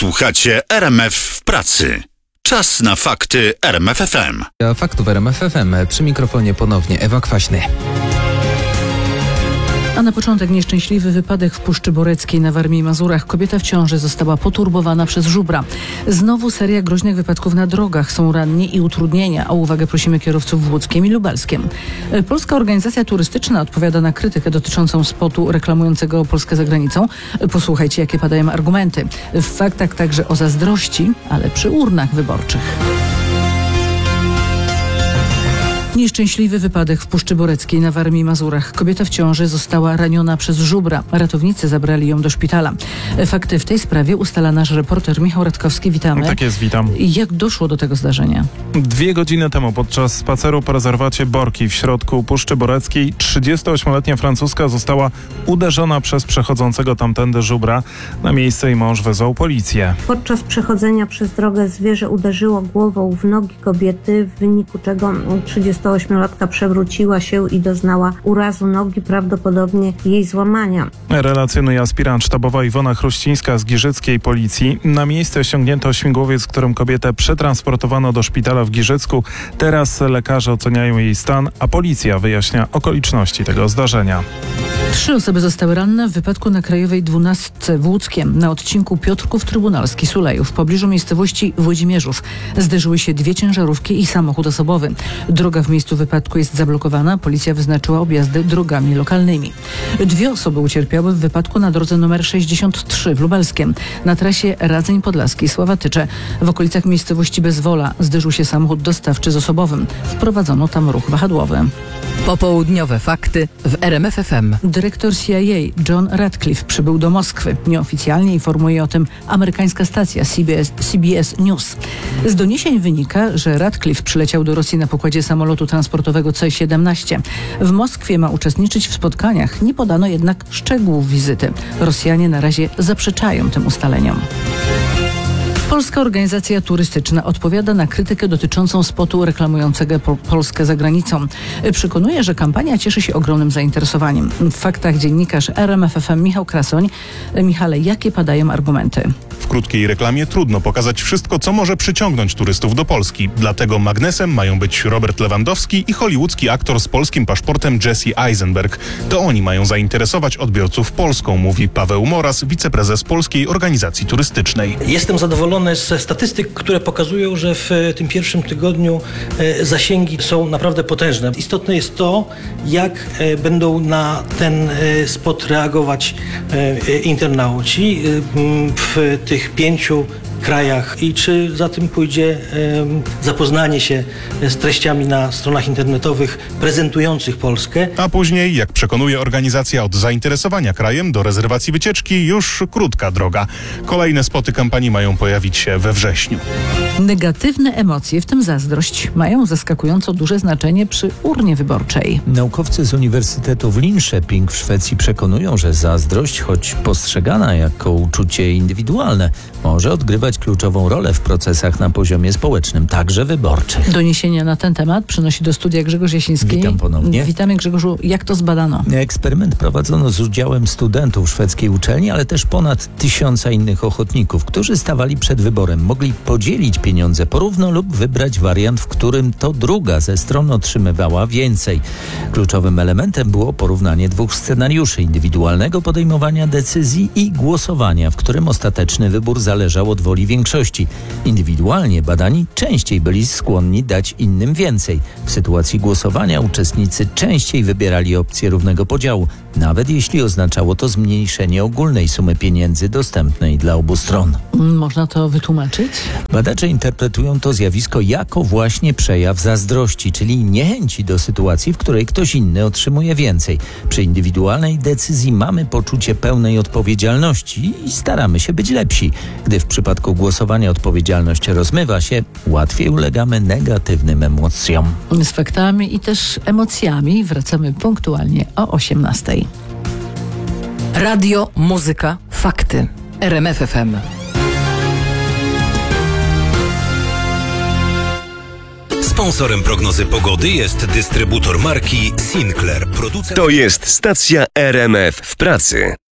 Słuchacie RMF w pracy. Czas na fakty RMF FM. Faktów RMF FM. Przy mikrofonie ponownie Ewa Kwaśny. A na początek nieszczęśliwy wypadek w Puszczy Boreckiej na Warmii i Mazurach. Kobieta w ciąży została poturbowana przez żubra. Znowu seria groźnych wypadków na drogach. Są ranni i utrudnienia. O uwagę prosimy kierowców w Łódzkiem i Lubelskiem. Polska Organizacja Turystyczna odpowiada na krytykę dotyczącą spotu reklamującego Polskę za granicą. Posłuchajcie, jakie padają argumenty. W faktach także o zazdrości, ale przy urnach wyborczych. Nieszczęśliwy wypadek w Puszczy Boreckiej na Warmii i Mazurach. Kobieta w ciąży została raniona przez żubra. Ratownicy zabrali ją do szpitala. Fakty w tej sprawie ustala nasz reporter Michał Radkowski. Witamy. Tak jest, witam. Jak doszło do tego zdarzenia? 2 godziny temu podczas spaceru po rezerwacie Borki w środku Puszczy Boreckiej 38-letnia Francuska została uderzona przez przechodzącego tamtędy żubra. Na miejsce jej mąż wezwał policję. Podczas przechodzenia przez drogę zwierzę uderzyło głową w nogi kobiety, w wyniku czego 38-latka przewróciła się i doznała urazu nogi, prawdopodobnie jej złamania. Relacjonuje aspirant sztabowa Iwona Chruścińska z Giżyckiej Policji. Na miejsce ściągnięto śmigłowiec, którym kobietę przetransportowano do szpitala w Giżycku. Teraz lekarze oceniają jej stan, a policja wyjaśnia okoliczności tego zdarzenia. 3 osoby zostały ranne w wypadku na Krajowej 12 w Łódzkiem na odcinku Piotrków Trybunalski-Sulejów w pobliżu miejscowości Włodzimierzów. Zderzyły się 2 ciężarówki i samochód osobowy. Droga w miejscu wypadku jest zablokowana. Policja wyznaczyła objazdy drogami lokalnymi. 2 osoby ucierpiały w wypadku na drodze nr 63 w Lubelskiem. Na trasie Radzeń Podlaski-Sławatycze. W okolicach miejscowości Bezwola zderzył się samochód dostawczy z osobowym. Wprowadzono tam ruch wahadłowy. Popołudniowe fakty w RMF FM. Dyrektor CIA John Ratcliffe przybył do Moskwy. Nieoficjalnie informuje o tym amerykańska stacja CBS News. Z doniesień wynika, że Ratcliffe przyleciał do Rosji na pokładzie samolotu transportowego C-17. W Moskwie ma uczestniczyć w spotkaniach. Nie podano jednak szczegółów wizyty. Rosjanie na razie zaprzeczają tym ustaleniom. Polska Organizacja Turystyczna odpowiada na krytykę dotyczącą spotu reklamującego Polskę za granicą. Przekonuje, że kampania cieszy się ogromnym zainteresowaniem. W faktach dziennikarz RMF FM Michał Krasoń. Michale, jakie padają argumenty? W krótkiej reklamie trudno pokazać wszystko, co może przyciągnąć turystów do Polski. Dlatego magnesem mają być Robert Lewandowski i hollywoodzki aktor z polskim paszportem Jesse Eisenberg. To oni mają zainteresować odbiorców Polską, mówi Paweł Moras, wiceprezes Polskiej Organizacji Turystycznej. Jestem zadowolony ze statystyk, które pokazują, że w tym pierwszym tygodniu zasięgi są naprawdę potężne. Istotne jest to, jak będą na ten spot reagować internauci w tych 5 krajach i czy za tym pójdzie zapoznanie się z treściami na stronach internetowych prezentujących Polskę. A później, jak przekonuje organizacja, od zainteresowania krajem do rezerwacji wycieczki już krótka droga. Kolejne spoty kampanii mają pojawić się we wrześniu. Negatywne emocje, w tym zazdrość, mają zaskakująco duże znaczenie przy urnie wyborczej. Naukowcy z Uniwersytetu w Linköping w Szwecji przekonują, że zazdrość, choć postrzegana jako uczucie indywidualne, może odgrywać kluczową rolę w procesach na poziomie społecznym, także wyborczych. Doniesienia na ten temat przynosi do studia Grzegorz Jasiński. Witam ponownie. Witamy, Grzegorzu. Jak to zbadano? Eksperyment prowadzono z udziałem studentów szwedzkiej uczelni, ale też ponad 1000 innych ochotników, którzy stawali przed wyborem. Mogli podzielić pieniądze porówno lub wybrać wariant, w którym to druga ze stron otrzymywała więcej. Kluczowym elementem było porównanie 2 scenariuszy: indywidualnego podejmowania decyzji i głosowania, w którym ostateczny wybór zależał od woli większości. Indywidualnie badani częściej byli skłonni dać innym więcej. W sytuacji głosowania uczestnicy częściej wybierali opcję równego podziału, nawet jeśli oznaczało to zmniejszenie ogólnej sumy pieniędzy dostępnej dla obu stron. Można to wytłumaczyć? Badacze interpretują to zjawisko jako właśnie przejaw zazdrości, czyli niechęci do sytuacji, w której ktoś inny otrzymuje więcej. Przy indywidualnej decyzji mamy poczucie pełnej odpowiedzialności i staramy się być lepsi. Gdy w przypadku głosowania odpowiedzialność rozmywa się, łatwiej ulegamy negatywnym emocjom. Z faktami i też emocjami wracamy punktualnie o 18:00. Radio, muzyka, fakty. RMF FM. Sponsorem prognozy pogody jest dystrybutor marki Sinclair. To jest stacja RMF w pracy.